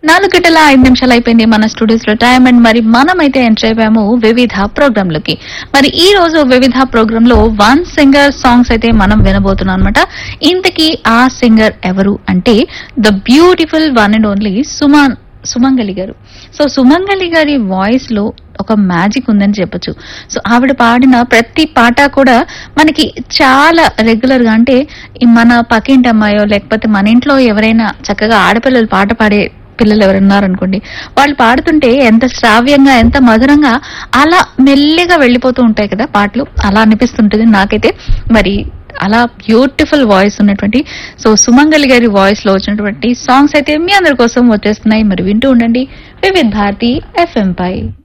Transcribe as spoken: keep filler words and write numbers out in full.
నాలుగు గంటల ఐదు నిమిషాలు అయిపోయింది మన స్టూడియోస్ లో టైం. అండ్ మరి మనమైతే ఎంటర్ అయిపోయాము వివిధ ప్రోగ్రామ్ లోకి. మరి ఈ రోజు వివిధ ప్రోగ్రామ్ లో వన్ సింగర్ సాంగ్స్ అయితే మనం వినబోతున్నాం అనమాట. ఇంతకీ ఆ సింగర్ ఎవరు అంటే the beautiful one and only Suman సుమంగళి గారు. సో సుమంగళి గారి వాయిస్ లో ఒక మ్యాజిక్ ఉందని చెప్పొచ్చు. సో ఆవిడ పాడిన ప్రతి పాట కూడా మనకి చాలా రెగ్యులర్ గా, అంటే మన పక్కింటి అమ్మాయో లేకపోతే మన ఇంట్లో ఎవరైనా చక్కగా ఆడపిల్లలు పాట పాడే పిల్లలు ఎవరున్నారనుకోండి, వాళ్ళు పాడుతుంటే ఎంత శ్రావ్యంగా ఎంత మధురంగా అలా మెల్లిగా వెళ్ళిపోతూ ఉంటాయి కదా పాటలు, అలా అనిపిస్తుంటుంది నాకైతే. మరి అలా బ్యూటిఫుల్ వాయిస్ ఉన్నటువంటి సో సుమంగళి గారి వాయిస్ లో వచ్చినటువంటి సాంగ్స్ అయితే మీ అందరి కోసం వచ్చేస్తున్నాయి. మరి వింటూ ఉండండి వివిధ్ భారతి ఎఫ్ఎం పై.